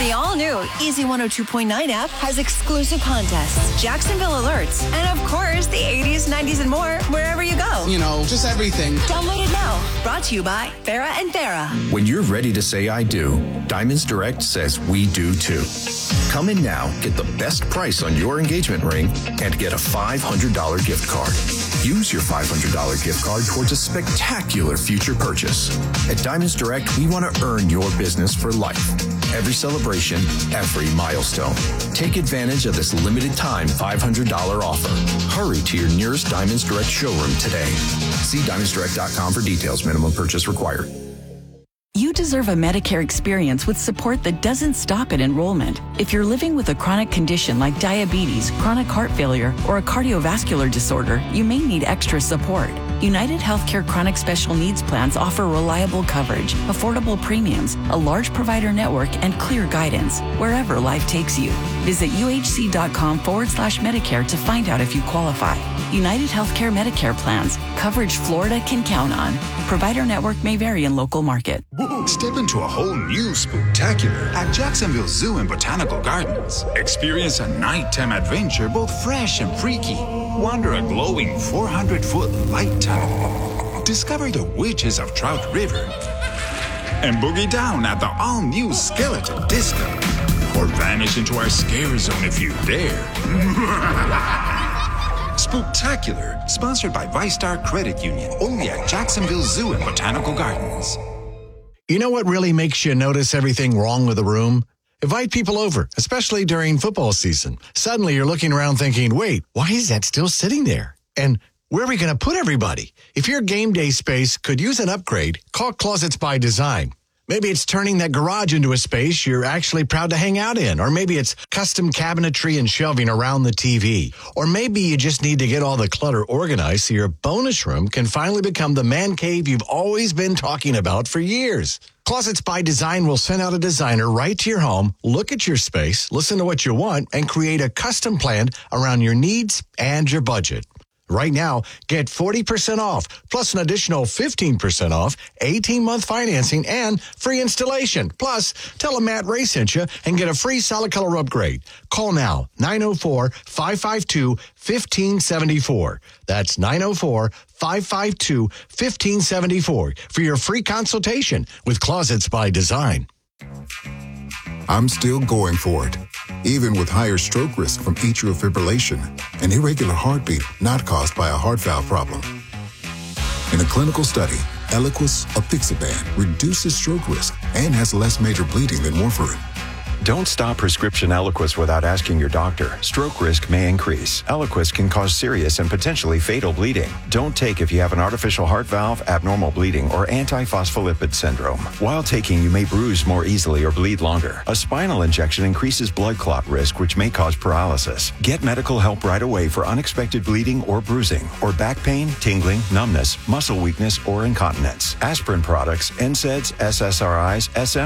The all-new Easy 102.9 app has exclusive contests, Jacksonville alerts, and of course, the 80s, 90s, and more wherever you go. You know, just everything. Download it now. Brought to you by Farrah and Farrah. When you're ready to say I do, Diamonds Direct says we do too. Come in now, get the best price on your engagement ring, and get a $500 gift card. Use your $500 gift card towards a spectacular future purchase. At Diamonds Direct, we want to earn your business for life. Every celebration, every milestone. Take advantage of this limited time $500 offer. Hurry to your nearest Diamonds Direct showroom today. See DiamondsDirect.com for details. Minimum purchase required. You deserve a Medicare experience with support that doesn't stop at enrollment. If you're living with a chronic condition like diabetes, chronic heart failure, or a cardiovascular disorder, you may need extra support. United Healthcare Chronic Special Needs Plans offer reliable coverage, affordable premiums, a large provider network, and clear guidance wherever life takes you. Visit uhc.com/Medicare to find out if you qualify. United Healthcare Medicare plans. Coverage Florida can count on. Provider network may vary in local market. Step into a whole new spooktacular at Jacksonville Zoo and Botanical Gardens. Experience a nighttime adventure both fresh and freaky. Wander a glowing 400-foot light tunnel. Discover the witches of Trout River. And boogie down at the all-new Skeleton Disco. Or vanish into our scare zone if you dare. Spooktacular, sponsored by ViStar Credit Union, only at Jacksonville Zoo and Botanical Gardens. You know what really makes you notice everything wrong with a room? Invite people over, especially during football season. Suddenly you're looking around thinking, wait, why is that still sitting there? And where are we going to put everybody? If your game day space could use an upgrade, call Closets by Design. Maybe it's turning that garage into a space you're actually proud to hang out in. Or maybe it's custom cabinetry and shelving around the TV. Or maybe you just need to get all the clutter organized so your bonus room can finally become the man cave you've always been talking about for years. Closets by Design will send out a designer right to your home, look at your space, listen to what you want, and create a custom plan around your needs and your budget. Right now, get 40% off, plus an additional 15% off, 18-month financing, and free installation. Plus, tell them Matt Ray sent you and get a free solid color upgrade. Call now, 904-552-1574. That's 904-552-1574 for your free consultation with Closets by Design. I'm still going for it, even with higher stroke risk from atrial fibrillation, an irregular heartbeat not caused by a heart valve problem. In a clinical study, Eliquis apixaban reduces stroke risk and has less major bleeding than warfarin. Don't stop prescription Eliquis without asking your doctor. Stroke risk may increase. Eliquis can cause serious and potentially fatal bleeding. Don't take if you have an artificial heart valve, abnormal bleeding, or antiphospholipid syndrome. While taking, you may bruise more easily or bleed longer. A spinal injection increases blood clot risk, which may cause paralysis. Get medical help right away for unexpected bleeding or bruising, or back pain, tingling, numbness, muscle weakness, or incontinence. Aspirin products, NSAIDs, SSRIs, SM